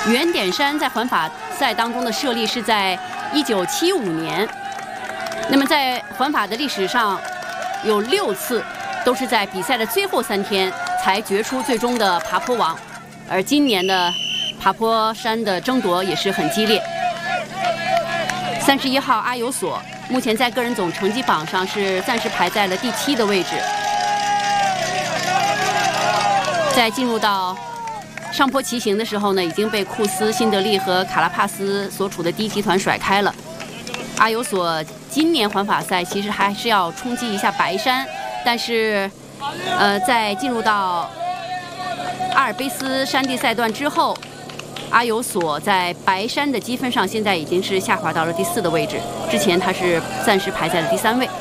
圆点山在环法赛当中的设立是在1975年，那么在环法的历史上有6次都是在比赛的最后3天才决出最终的爬坡王，而今年的爬坡山的争夺也是很激烈。31号阿尤索目前在个人总成绩榜上是暂时排在了第7的位置。在进入到上坡骑行的时候呢，已经被库斯、辛德利和卡拉帕斯所处的第一集团甩开了。阿尤索今年环法赛其实还是要冲击一下白山，但是在进入到阿尔卑斯山地赛段之后，阿尤索在白山的积分上现在已经是下滑到了第4的位置，之前他是暂时排在了第3位。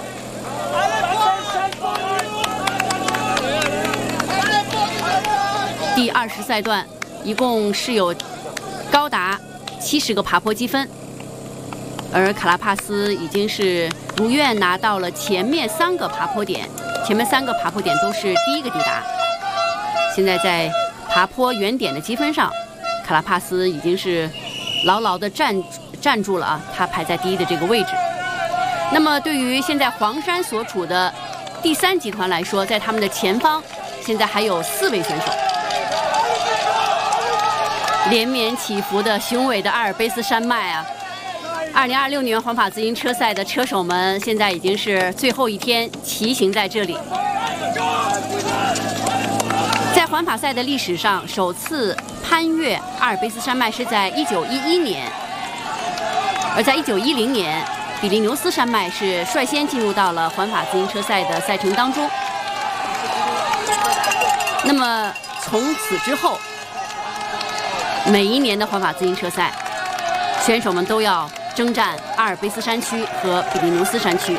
第20赛段一共是有高达70个爬坡积分，而卡拉帕斯已经是如愿拿到了前面3个爬坡点，前面3个爬坡点都是第1个抵达。现在在爬坡原点的积分上，卡拉帕斯已经是牢牢地站住了啊，他排在第1的这个位置。那么对于现在黄山所处的第3集团来说，在他们的前方现在还有4位选手。连绵起伏的雄伟的阿尔卑斯山脉啊！2026年环法自行车赛的车手们现在已经是最后一天骑行在这里。在环法赛的历史上，首次攀越阿尔卑斯山脉是在1911年，而在1910年，比利牛斯山脉是率先进入到了环法自行车赛的赛程当中。那么从此之后，每一年的环法自行车赛，选手们都要征战阿尔卑斯山区和比利牛斯山区。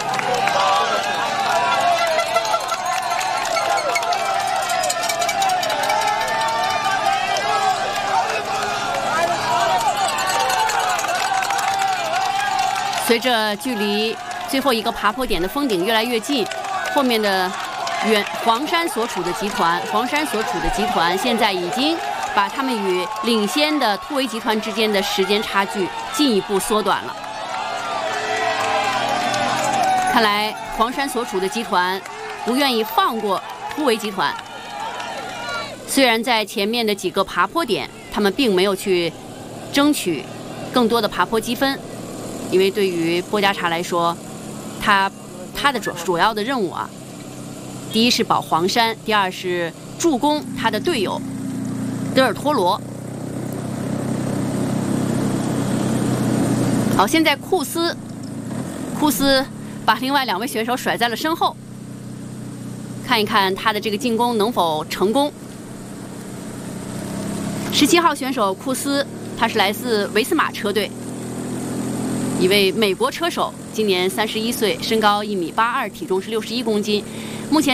随着距离最后一个爬坡点的峰顶越来越近，后面的黄山所处的集团现在已经把他们与领先的突围集团之间的时间差距进一步缩短了。看来黄山所处的集团不愿意放过突围集团，虽然在前面的几个爬坡点他们并没有去争取更多的爬坡积分，因为对于波加查来说，他的主要的任务啊，第一是保黄山，第二是助攻他的队友德尔托罗。好，现在库斯把另外2位选手甩在了身后，看一看他的这个进攻能否成功。17号选手库斯，他是来自维斯马车队，一位美国车手，今年31岁，身高1.82米，体重是61公斤。